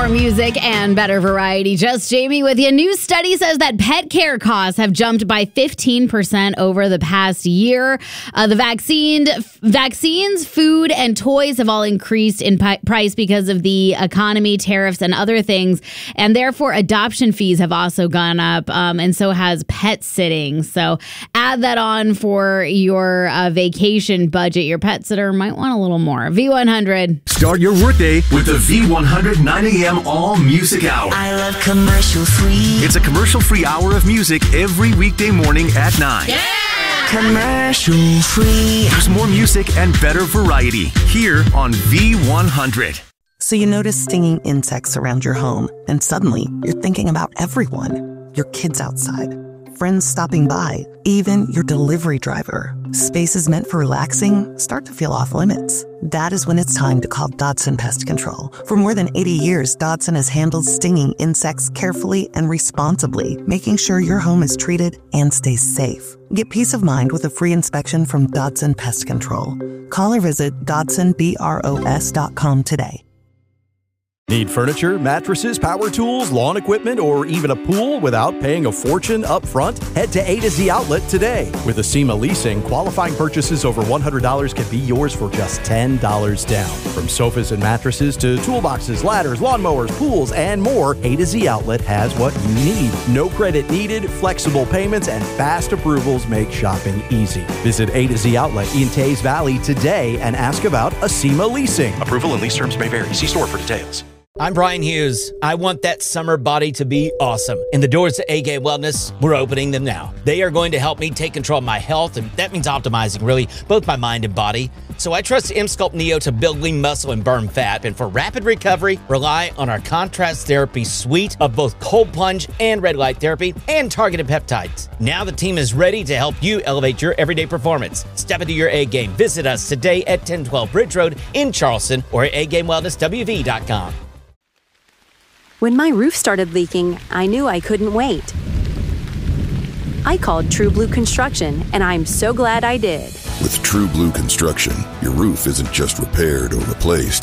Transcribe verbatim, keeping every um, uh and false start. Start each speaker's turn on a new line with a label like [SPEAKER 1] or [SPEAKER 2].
[SPEAKER 1] music and better variety. Just Jamie with you. A new study says that pet care costs have jumped by fifteen percent over the past year. Uh, the vaccine, vaccines, food, and toys have all increased in pi- price because of the economy, tariffs, and other things. And therefore, adoption fees have also gone up, um, and so has pet sitting. So add that on for your uh, vacation budget. Your pet sitter might want a little more. V one hundred.
[SPEAKER 2] Start your workday with the V one hundred nine a.m. All Music Hour.
[SPEAKER 3] I love commercial free.
[SPEAKER 2] It's a commercial-free hour of music every weekday morning at nine.
[SPEAKER 3] Yeah! Commercial free.
[SPEAKER 2] There's more music and better variety here on V one hundred.
[SPEAKER 4] So you notice stinging insects around your home, and suddenly you're thinking about everyone. Your kids outside, friends stopping by, even your delivery driver. Spaces meant for relaxing start to feel off limits. That is when it's time to call Dodson Pest Control. For more than eighty years, Dodson has handled stinging insects carefully and responsibly, making sure your home is treated and stays safe. Get peace of mind with a free inspection from Dodson Pest Control. Call or visit Dodson Bros dot com today.
[SPEAKER 5] Need furniture, mattresses, power tools, lawn equipment, or even a pool without paying a fortune up front? Head to A to Z Outlet today. With Acima Leasing, qualifying purchases over one hundred dollars can be yours for just ten dollars down. From sofas and mattresses to toolboxes, ladders, lawnmowers, pools, and more, A to Z Outlet has what you need. No credit needed, flexible payments, and fast approvals make shopping easy. Visit A to Z Outlet in Tays Valley today and ask about Acima Leasing.
[SPEAKER 6] Approval and lease terms may vary. See store for details.
[SPEAKER 7] I'm Brian Hughes. I want that summer body to be awesome. And the doors to A-Game Wellness, we're opening them now. They are going to help me take control of my health, and that means optimizing, really, both my mind and body. So I trust M-Sculpt Neo to build lean muscle and burn fat. And for rapid recovery, rely on our contrast therapy suite of both cold plunge and red light therapy and targeted peptides. Now the team is ready to help you elevate your everyday performance. Step into your A-game. Visit us today at ten twelve Bridge Road in Charleston or at a game wellness w v dot com.
[SPEAKER 8] When my roof started leaking, I knew I couldn't wait. I called True Blue Construction, and I'm so glad I did.
[SPEAKER 9] With True Blue Construction, your roof isn't just repaired or replaced,